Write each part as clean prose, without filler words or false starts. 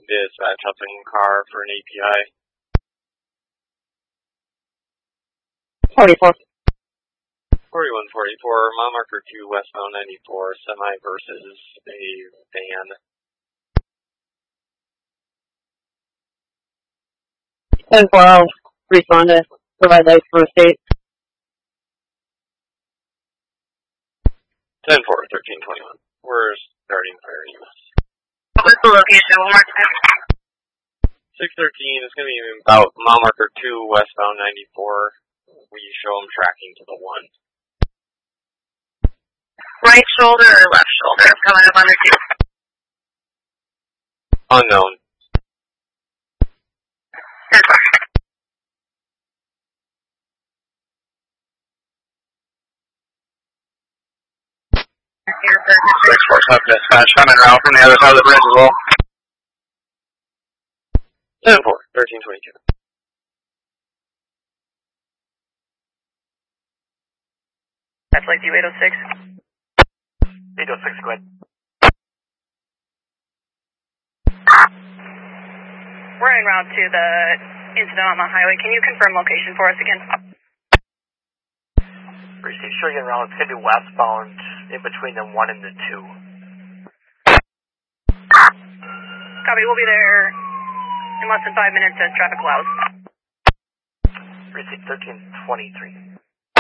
Dispatch Hudson car for an API. 44. 4144, mile marker 2, westbound 94, semi versus a van. 10-4, I'll respond to provide those for a state. 10-4, 1321. We're starting fire use. What's the location one more time? 613 is going to be about mile marker 2, westbound 94. We show them tracking to the 1. Right shoulder or left shoulder? Coming up on the 2. Unknown. 10-4. Six four up dispatch coming around from the other side of the bridge as well. 10-4, 1322. That's like you 806. 806, go ahead. We're en route to the incident on the highway. Can you confirm location for us again? Receive, sure you're around. It's going to be westbound in between the 1 and the 2. Copy, we'll be there in less than 5 minutes as traffic allows. Receive 1323.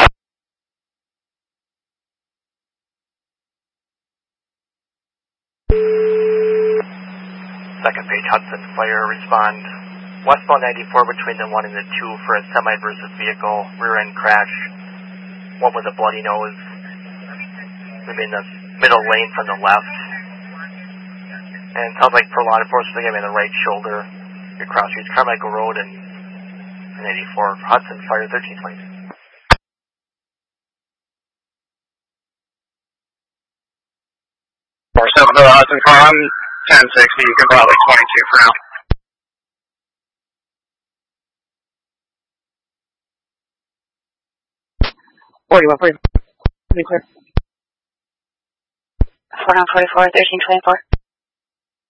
Second page, Hudson Fire, respond. Westbound 94 between the 1 and the 2 for a semi versus vehicle, rear end crash. One with a bloody nose. Maybe in the middle lane from the left. And it sounds like for law enforcement, they're going to be on the right shoulder. Your cross streets, Carmichael Road and 84, Hudson Fire, 1322. Seven to the Hudson car, I'm 1060, you can probably 22 for now. What for? Be clear. 4944, 1324.